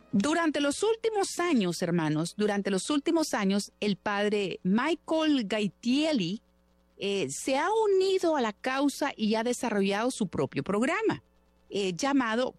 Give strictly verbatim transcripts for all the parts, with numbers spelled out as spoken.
Durante los últimos años, hermanos, durante los últimos años, el padre Michael Gaitieli eh, se ha unido a la causa y ha desarrollado su propio programa eh, llamado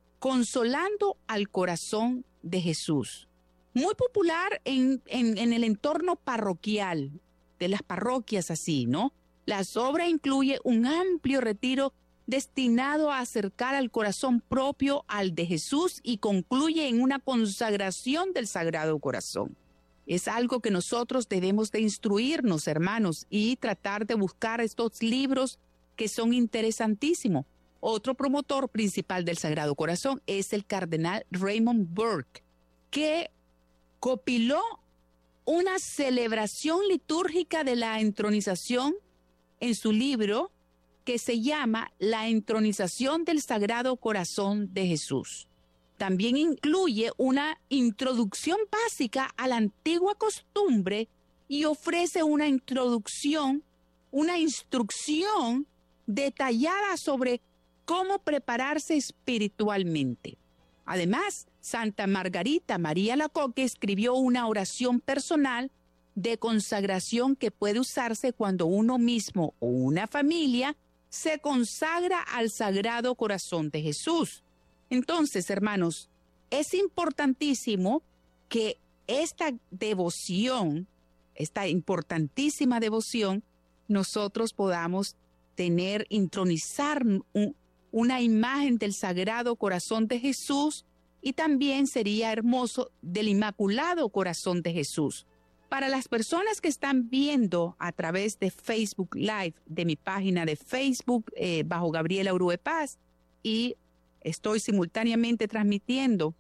Consolando al Corazón de Jesús. Muy popular en, en, en el entorno parroquial, de las parroquias así, ¿no? La obra incluye un amplio retiro destinado a acercar al corazón propio al de Jesús y concluye en una consagración del Sagrado Corazón. Es algo que nosotros debemos de instruirnos, hermanos, y tratar de buscar estos libros que son interesantísimos. Otro promotor principal del Sagrado Corazón es el cardenal Raymond Burke, que compiló una celebración litúrgica de la entronización en su libro que se llama La entronización del Sagrado Corazón de Jesús. También incluye una introducción básica a la antigua costumbre y ofrece una introducción, una instrucción detallada sobre cómo prepararse espiritualmente. Además, Santa Margarita María Alacoque escribió una oración personal de consagración que puede usarse cuando uno mismo o una familia se consagra al Sagrado Corazón de Jesús. Entonces, hermanos, es importantísimo que esta devoción, esta importantísima devoción, nosotros podamos tener, intronizar un, una imagen del Sagrado Corazón de Jesús y también sería hermoso del Inmaculado Corazón de Jesús. Para las personas que están viendo a través de Facebook Live, de mi página de Facebook, eh, bajo Gabriela Urue Paz, y estoy simultáneamente transmitiendo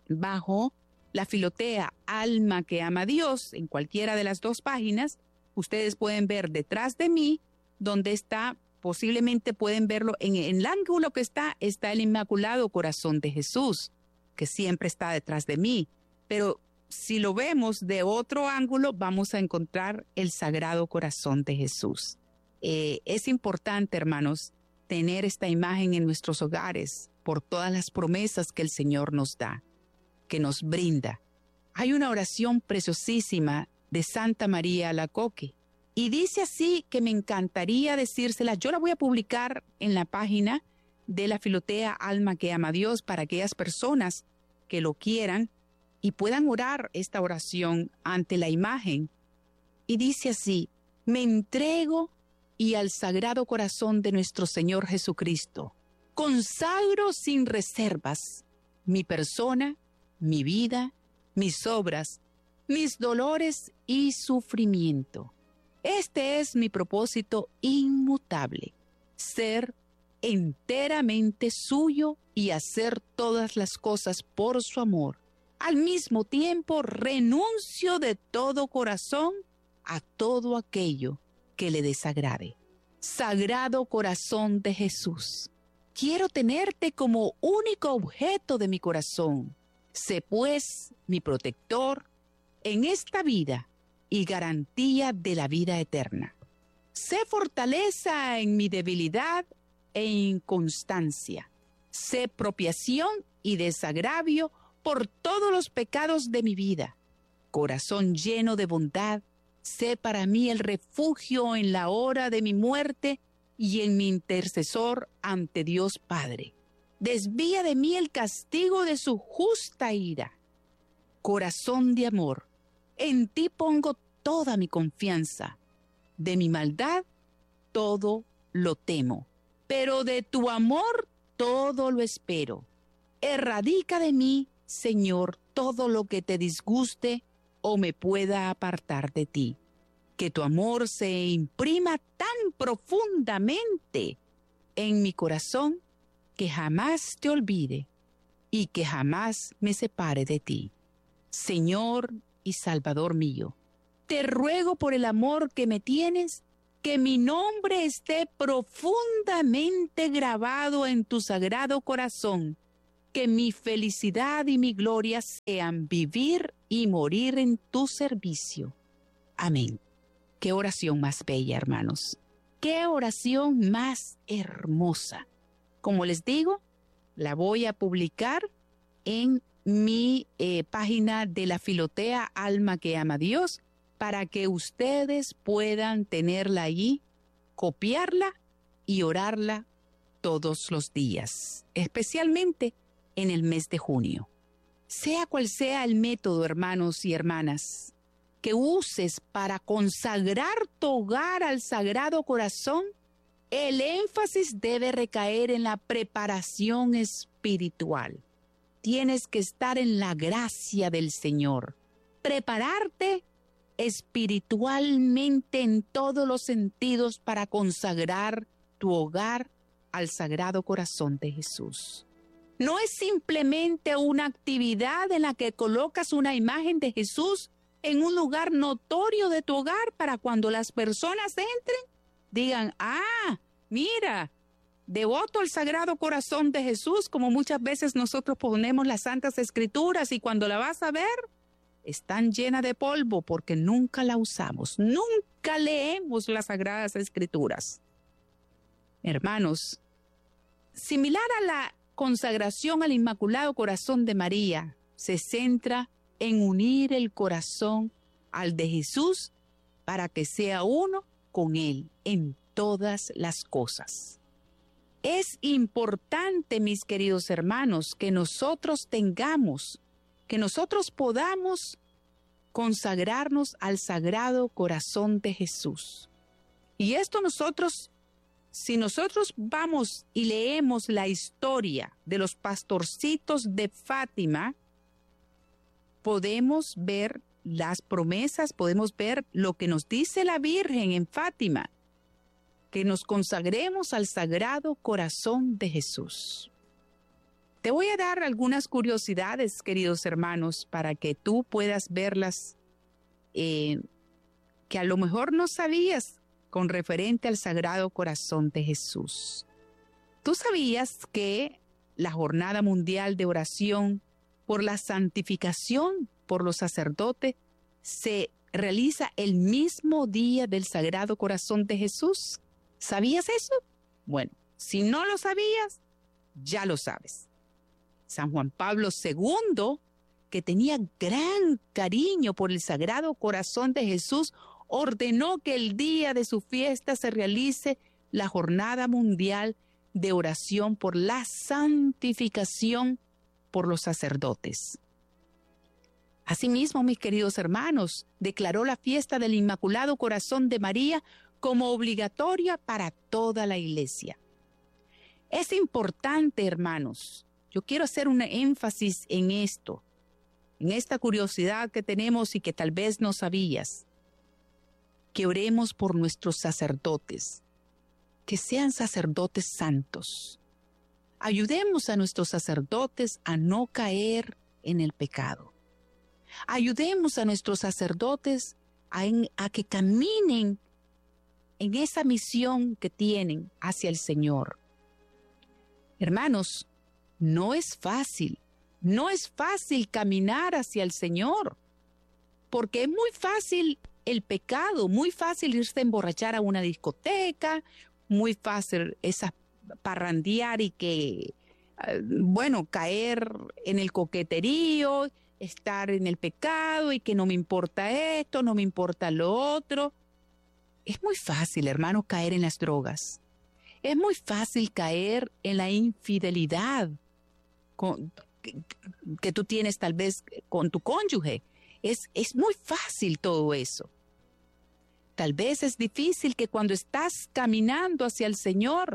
bajo la filotea Alma que Ama a Dios, en cualquiera de las dos páginas, ustedes pueden ver detrás de mí, donde está, posiblemente pueden verlo, en, en el ángulo que está, está el Inmaculado Corazón de Jesús, que siempre está detrás de mí, pero si lo vemos de otro ángulo, vamos a encontrar el Sagrado Corazón de Jesús. Eh, es importante, hermanos, tener esta imagen en nuestros hogares por todas las promesas que el Señor nos da, que nos brinda. Hay una oración preciosísima de Santa María Alacoque y dice así que me encantaría decírsela. Yo la voy a publicar en la página de la filotea Alma que Ama a Dios para aquellas personas que lo quieran y puedan orar esta oración ante la imagen. Y dice así: me entrego y al Sagrado Corazón de nuestro Señor Jesucristo consagro sin reservas mi persona, mi vida, mis obras, mis dolores y sufrimiento. Este es mi propósito inmutable, ser enteramente suyo y hacer todas las cosas por su amor. Al mismo tiempo, renuncio de todo corazón a todo aquello que le desagrade. Sagrado Corazón de Jesús, quiero tenerte como único objeto de mi corazón. Sé pues mi protector en esta vida y garantía de la vida eterna. Sé fortaleza en mi debilidad e inconstancia. Sé propiación y desagravio por todos los pecados de mi vida. Corazón lleno de bondad, sé para mí el refugio en la hora de mi muerte y en mi intercesor ante Dios Padre. Desvía de mí el castigo de su justa ira. Corazón de amor, en ti pongo toda mi confianza. De mi maldad todo lo temo, pero de tu amor todo lo espero. Erradica de mí, Señor, todo lo que te disguste o me pueda apartar de ti. Que tu amor se imprima tan profundamente en mi corazón que jamás te olvide y que jamás me separe de ti. Señor y Salvador mío, te ruego por el amor que me tienes, que mi nombre esté profundamente grabado en tu sagrado corazón, que mi felicidad y mi gloria sean vivir y morir en tu servicio. Amén. Qué oración más bella, hermanos. Qué oración más hermosa. Como les digo, la voy a publicar en mi eh, página de la Filotea Alma que Ama a Dios para que ustedes puedan tenerla allí, copiarla y orarla todos los días, especialmente en el mes de junio. Sea cual sea el método, hermanos y hermanas, que uses para consagrar tu hogar al Sagrado Corazón, el énfasis debe recaer en la preparación espiritual. Tienes que estar en la gracia del Señor, prepararte espiritualmente en todos los sentidos para consagrar tu hogar al Sagrado Corazón de Jesús. No es simplemente una actividad en la que colocas una imagen de Jesús en un lugar notorio de tu hogar para cuando las personas entren, digan, ah, mira, devoto al Sagrado Corazón de Jesús, como muchas veces nosotros ponemos las Santas Escrituras y cuando la vas a ver, están llenas de polvo porque nunca la usamos, nunca leemos las Sagradas Escrituras. Hermanos, similar a la consagración al Inmaculado Corazón de María, se centra en unir el corazón al de Jesús para que sea uno con Él en todas las cosas. Es importante, mis queridos hermanos, que nosotros tengamos, que nosotros podamos consagrarnos al Sagrado Corazón de Jesús. Y esto nosotros, si nosotros vamos y leemos la historia de los pastorcitos de Fátima, podemos ver las promesas, podemos ver lo que nos dice la Virgen en Fátima, que nos consagremos al Sagrado Corazón de Jesús. Te voy a dar algunas curiosidades, queridos hermanos, para que tú puedas verlas, eh, que a lo mejor no sabías con referente al Sagrado Corazón de Jesús. ¿Tú sabías que la Jornada Mundial de Oración por la santificación por los sacerdotes se realiza el mismo día del Sagrado Corazón de Jesús? ¿Sabías eso? Bueno, si no lo sabías, ya lo sabes. San Juan Pablo segundo, que tenía gran cariño por el Sagrado Corazón de Jesús, ordenó que el día de su fiesta se realice la Jornada Mundial de Oración por la santificación por los sacerdotes. Asimismo, mis queridos hermanos, declaró la fiesta del Inmaculado Corazón de María como obligatoria para toda la Iglesia. Es importante, hermanos, yo quiero hacer un énfasis en esto, en esta curiosidad que tenemos y que tal vez no sabías, que oremos por nuestros sacerdotes, que sean sacerdotes santos. Ayudemos a nuestros sacerdotes a no caer en el pecado. Ayudemos a nuestros sacerdotes a, en, a que caminen en esa misión que tienen hacia el Señor. Hermanos, no es fácil, no es fácil caminar hacia el Señor, porque es muy fácil el pecado, muy fácil irse a emborrachar a una discoteca, muy fácil esa parrandear y que, bueno, caer en el coqueterío, estar en el pecado y que no me importa esto, no me importa lo otro. Es muy fácil, hermano, caer en las drogas. Es muy fácil caer en la infidelidad con, que, que tú tienes tal vez con tu cónyuge. Es, es muy fácil todo eso. Tal vez es difícil que cuando estás caminando hacia el Señor,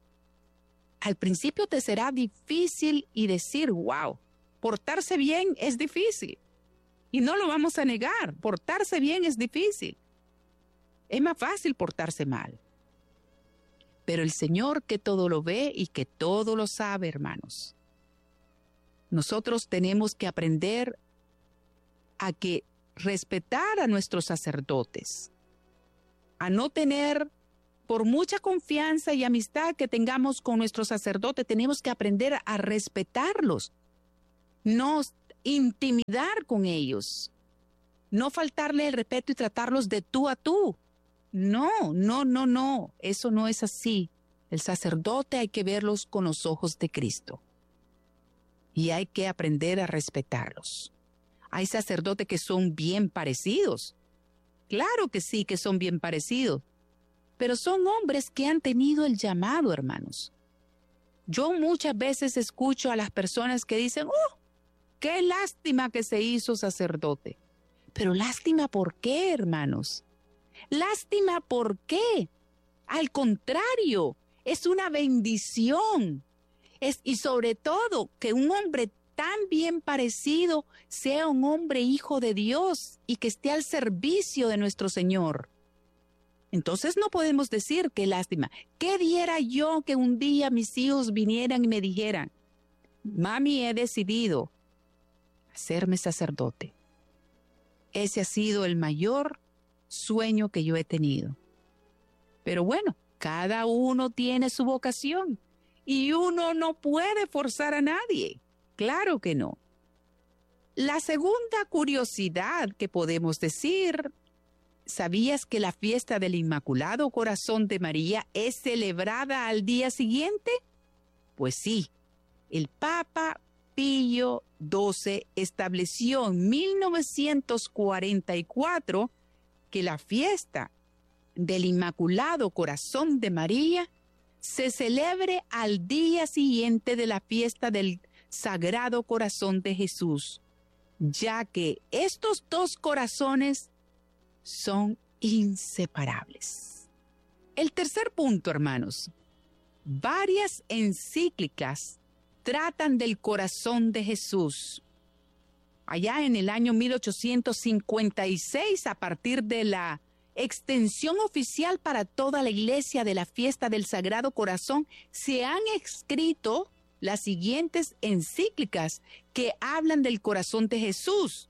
al principio te será difícil y decir, wow, portarse bien es difícil. Y no lo vamos a negar, portarse bien es difícil. Es más fácil portarse mal. Pero el Señor que todo lo ve y que todo lo sabe, hermanos. Nosotros tenemos que aprender a que respetar a nuestros sacerdotes, a no tener, por mucha confianza y amistad que tengamos con nuestros sacerdotes, tenemos que aprender a respetarlos, no intimidar con ellos, no faltarle el respeto y tratarlos de tú a tú. No, no, no, no, eso no es así. El sacerdote hay que verlos con los ojos de Cristo. y hay que aprender a respetarlos. Hay sacerdotes que son bien parecidos. Claro que sí, que son bien parecidos, pero son hombres que han tenido el llamado, hermanos. Yo muchas veces escucho a las personas que dicen, ¡oh, qué lástima que se hizo sacerdote! Pero lástima, ¿por qué, hermanos? Lástima, ¿por qué? Al contrario, es una bendición. Es, y sobre todo, que un hombre tan bien parecido sea un hombre hijo de Dios y que esté al servicio de nuestro Señor. Entonces no podemos decir qué lástima. ¿Qué diera yo que un día mis hijos vinieran y me dijeran, mami, he decidido hacerme sacerdote? Ese ha sido el mayor sueño que yo he tenido. Pero bueno, cada uno tiene su vocación y uno no puede forzar a nadie. Claro que no. La segunda curiosidad que podemos decir, ¿sabías que la fiesta del Inmaculado Corazón de María es celebrada al día siguiente? Pues sí, el Papa Pío doce estableció en mil novecientos cuarenta y cuatro que la fiesta del Inmaculado Corazón de María se celebre al día siguiente de la fiesta del Sagrado Corazón de Jesús, ya que estos dos corazones son inseparables. El tercer punto, hermanos, varias encíclicas tratan del corazón de Jesús. Allá en el año mil ochocientos cincuenta y seis, a partir de la extensión oficial para toda la iglesia de la fiesta del Sagrado Corazón, se han escrito las siguientes encíclicas que hablan del corazón de Jesús.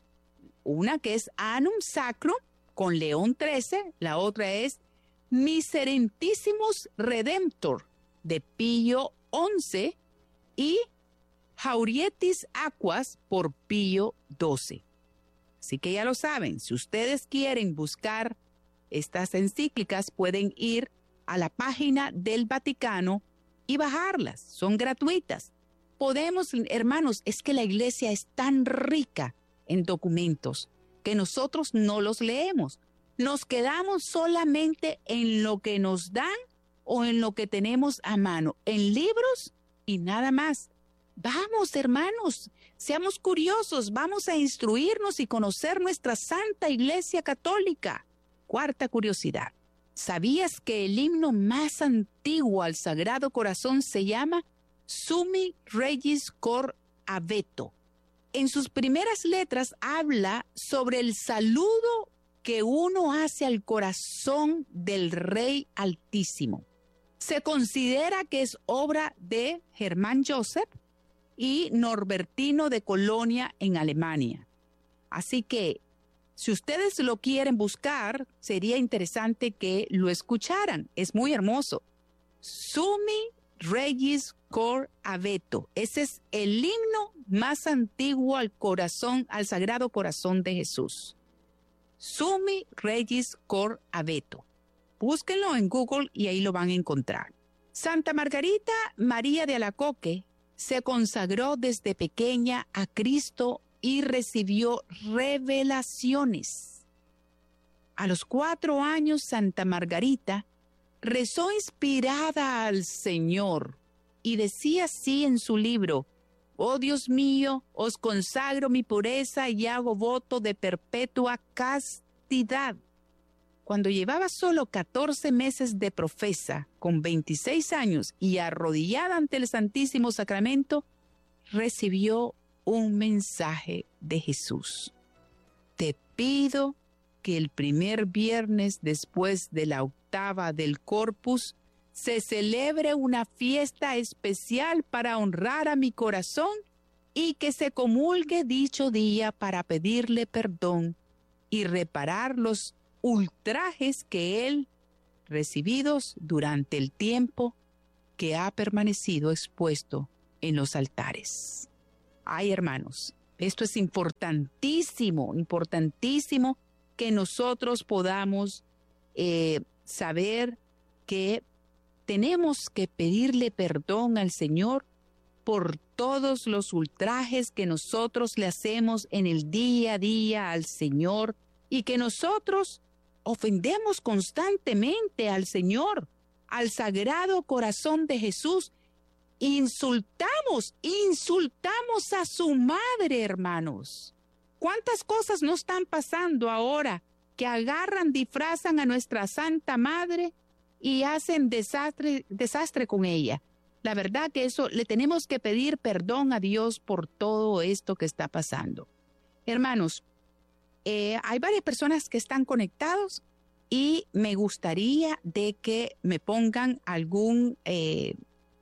Una que es Annum Sacrum, con León trece, la otra es Miserentissimus Redemptor, de Pío once, y Haurietis Aquas, por Pío doce. Así que ya lo saben, si ustedes quieren buscar estas encíclicas, pueden ir a la página del Vaticano y bajarlas, son gratuitas. Podemos, hermanos, es que la iglesia es tan rica en documentos que nosotros no los leemos. Nos quedamos solamente en lo que nos dan o en lo que tenemos a mano, en libros y nada más. Vamos, hermanos, seamos curiosos, vamos a instruirnos y conocer nuestra Santa Iglesia Católica. Cuarta curiosidad. ¿Sabías que el himno más antiguo al Sagrado Corazón se llama Summi Regis Cor Aveto? En sus primeras letras habla sobre el saludo que uno hace al corazón del Rey Altísimo. Se considera que es obra de Germán Joseph y Norbertino de Colonia en Alemania. Así que, si ustedes lo quieren buscar, sería interesante que lo escucharan. Es muy hermoso. Summi Regis Cor Aveto. Ese es el himno más antiguo al corazón, al Sagrado Corazón de Jesús. Summi Regis Cor Aveto. Búsquenlo en Google y ahí lo van a encontrar. Santa Margarita María de Alacoque se consagró desde pequeña a Cristo y recibió revelaciones. A los cuatro años, Santa Margarita rezó inspirada al Señor y decía así en su libro: «Oh Dios mío, os consagro mi pureza y hago voto de perpetua castidad». Cuando llevaba solo catorce meses de profesa, con veintiséis años y arrodillada ante el Santísimo Sacramento, recibió un mensaje de Jesús. Te pido que el primer viernes después de la octava del Corpus se celebre una fiesta especial para honrar a mi corazón y que se comulgue dicho día para pedirle perdón y reparar los ultrajes que él recibidos durante el tiempo que ha permanecido expuesto en los altares. Ay, hermanos, esto es importantísimo, importantísimo que nosotros podamos eh, saber que tenemos que pedirle perdón al Señor por todos los ultrajes que nosotros le hacemos en el día a día al Señor y que nosotros ofendemos constantemente al Señor, al Sagrado Corazón de Jesús. Insultamos, insultamos a su madre, hermanos. ¿Cuántas cosas no están pasando ahora que agarran, disfrazan a nuestra Santa Madre y hacen desastre, desastre con ella? La verdad que eso le tenemos que pedir perdón a Dios por todo esto que está pasando. Hermanos, eh, hay varias personas que están conectados y me gustaría de que me pongan algún, eh,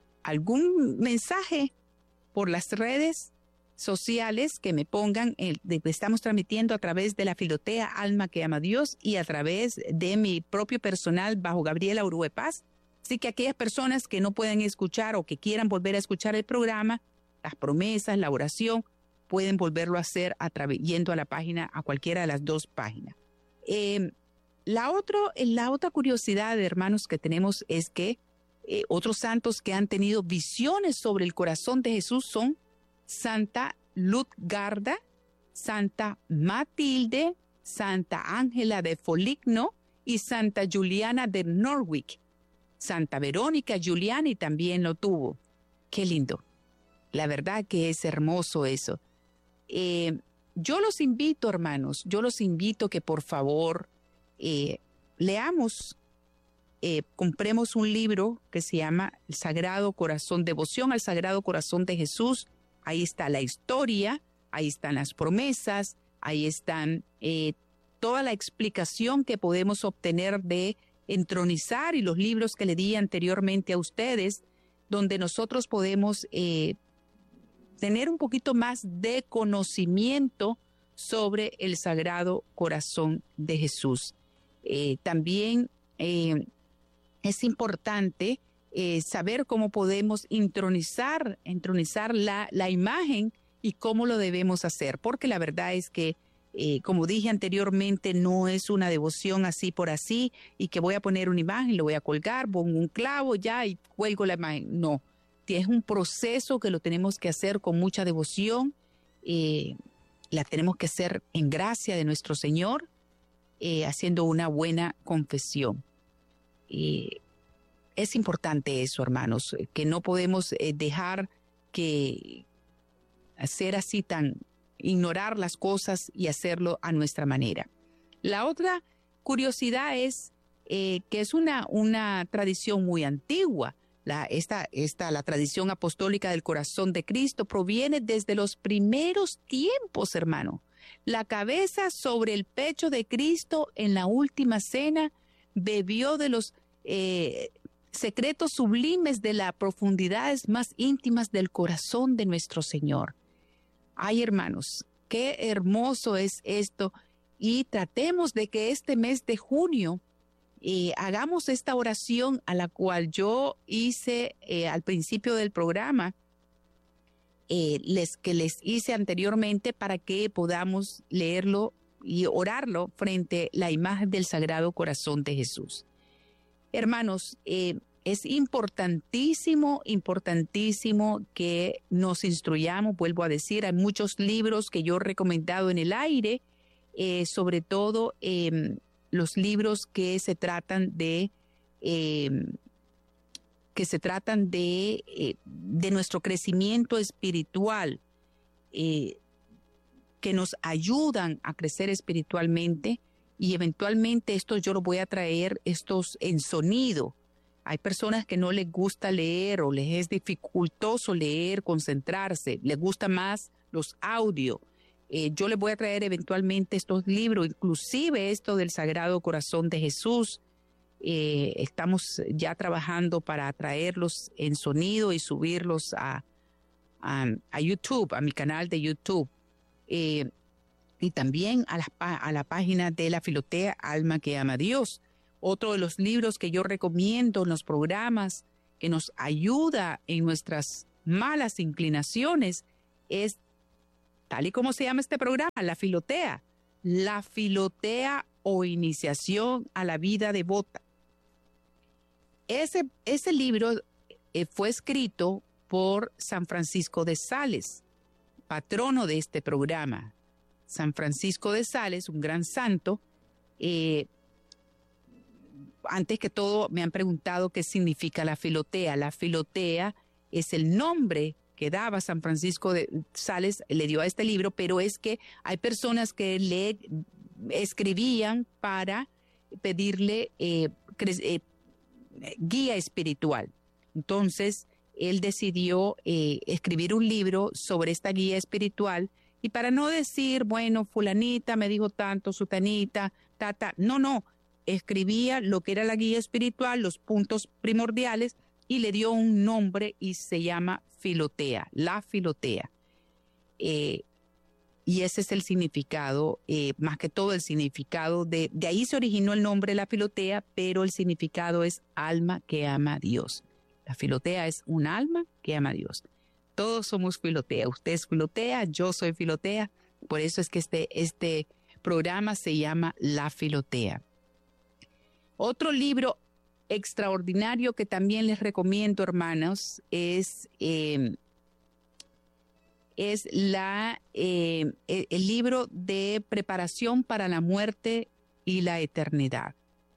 algún mensaje por las redes sociales, que me pongan, el, de que estamos transmitiendo a través de la Filotea Alma que Ama a Dios y a través de mi propio personal bajo Gabriela Urue Paz. Así que aquellas personas que no pueden escuchar o que quieran volver a escuchar el programa, las promesas, la oración, pueden volverlo a hacer a través, yendo a la página, a cualquiera de las dos páginas. Eh, la, otro, la otra curiosidad, hermanos, que tenemos es que eh, otros santos que han tenido visiones sobre el corazón de Jesús son Santa Lutgarda, Santa Matilde, Santa Ángela de Foligno y Santa Juliana de Norwich. Santa Verónica Giuliani también lo tuvo. Qué lindo. La verdad que es hermoso eso. Eh, yo los invito, hermanos, yo los invito que por favor eh, leamos, eh, compremos un libro que se llama El Sagrado Corazón, Devoción al Sagrado Corazón de Jesús. Ahí está la historia, ahí están las promesas, ahí están eh, toda la explicación que podemos obtener de entronizar y los libros que le di anteriormente a ustedes, donde nosotros podemos eh, tener un poquito más de conocimiento sobre el Sagrado Corazón de Jesús. Eh, también eh, es importante eh, saber cómo podemos intronizar, entronizar la, la imagen y cómo lo debemos hacer, porque la verdad es que Eh, como dije anteriormente, no es una devoción así por así y que voy a poner una imagen, lo voy a colgar, pongo un clavo ya y cuelgo la imagen. No, es un proceso que lo tenemos que hacer con mucha devoción, eh, la tenemos que hacer en gracia de nuestro Señor, eh, haciendo una buena confesión. Eh, es importante eso, hermanos, que no podemos eh, dejar que hacer así tan... ignorar las cosas y hacerlo a nuestra manera. La otra curiosidad es eh, que es una, una tradición muy antigua. La, esta, esta, la tradición apostólica del corazón de Cristo proviene desde los primeros tiempos, hermano. La cabeza sobre el pecho de Cristo en la última cena bebió de los eh, secretos sublimes de las profundidades más íntimas del corazón de nuestro Señor. Ay, hermanos, qué hermoso es esto, y tratemos de que este mes de junio eh, hagamos esta oración a la cual yo hice eh, al principio del programa, eh, les, que les hice anteriormente, para que podamos leerlo y orarlo frente a la imagen del Sagrado Corazón de Jesús. Hermanos, eh, es importantísimo, importantísimo que nos instruyamos. Vuelvo a decir, hay muchos libros que yo he recomendado en el aire, eh, sobre todo eh, los libros que se tratan de, eh, que se tratan de, eh, de nuestro crecimiento espiritual, eh, que nos ayudan a crecer espiritualmente, y eventualmente estos yo los voy a traer estos en sonido. Hay personas que no les gusta leer o les es dificultoso leer, concentrarse, les gusta más los audios. Eh, yo les voy a traer eventualmente estos libros, inclusive esto del Sagrado Corazón de Jesús. Eh, estamos ya trabajando para traerlos en sonido y subirlos a, a, a YouTube, a mi canal de YouTube. Eh, y también a la, a la página de la Filotea Alma que Ama a Dios. Otro de los libros que yo recomiendo en los programas que nos ayuda en nuestras malas inclinaciones es, tal y como se llama este programa, la Filotea. La Filotea o Iniciación a la Vida Devota. Ese, ese libro eh, fue escrito por San Francisco de Sales, patrono de este programa. San Francisco de Sales, un gran santo. Eh, antes que todo, me han preguntado qué significa la filotea. La filotea es el nombre que daba San Francisco de Sales, le dio a este libro, pero es que hay personas que le escribían para pedirle eh, eh, guía espiritual. Entonces, él decidió eh, escribir un libro sobre esta guía espiritual, y para no decir, bueno, fulanita me dijo tanto, sutanita, tata, no, no, escribía lo que era la guía espiritual, los puntos primordiales, y le dio un nombre y se llama filotea, la filotea. Eh, y ese es el significado, eh, más que todo el significado, de, de ahí se originó el nombre la filotea, pero el significado es alma que ama a Dios. La filotea es un alma que ama a Dios. Todos somos filotea. Usted es filotea, yo soy filotea. Por eso es que este, este programa se llama La Filotea. Otro libro extraordinario que también les recomiendo, hermanos, es, eh, es la, eh, el libro de Preparación para la Muerte y la Eternidad,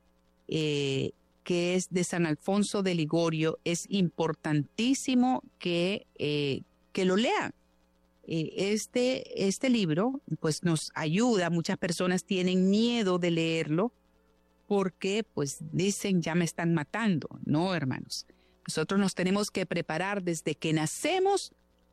eh, que es de San Alfonso de Ligorio. Es importantísimo que, eh, que lo lean. Eh, este, este libro pues nos ayuda. Muchas personas tienen miedo de leerlo porque pues dicen ya me están matando. No, hermanos. Nosotros nos tenemos que preparar desde que nacemos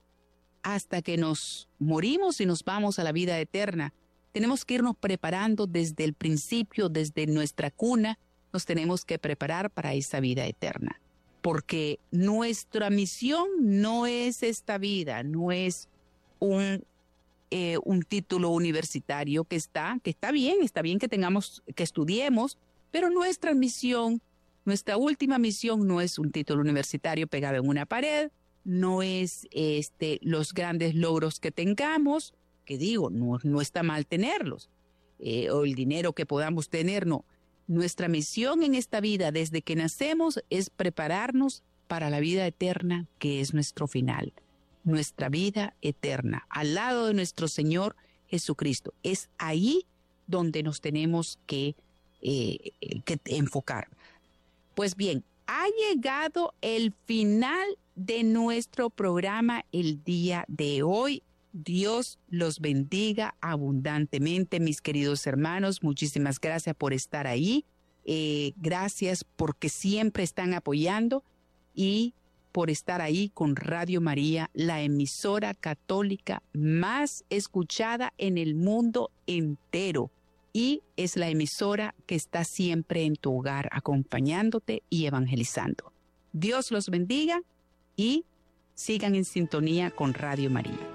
hasta que nos morimos y nos vamos a la vida eterna. Tenemos que irnos preparando desde el principio, desde nuestra cuna. Nos tenemos que preparar para esa vida eterna, porque nuestra misión no es esta vida, no es un, eh, un título universitario que está, que está bien, está bien que tengamos, que estudiemos, pero nuestra misión, nuestra última misión no es un título universitario pegado en una pared, no es este, los grandes logros que tengamos, que digo, no, no está mal tenerlos, eh, o el dinero que podamos tener, no. Nuestra misión en esta vida desde que nacemos es prepararnos para la vida eterna, que es nuestro final. Nuestra vida eterna, al lado de nuestro Señor Jesucristo. Es ahí donde nos tenemos que, eh, que enfocar. Pues bien, ha llegado el final de nuestro programa el día de hoy. Dios los bendiga abundantemente, mis queridos hermanos. Muchísimas gracias por estar ahí. Eh, gracias porque siempre están apoyando y por estar ahí con Radio María, la emisora católica más escuchada en el mundo entero. Y es la emisora que está siempre en tu hogar, acompañándote y evangelizando. Dios los bendiga y sigan en sintonía con Radio María.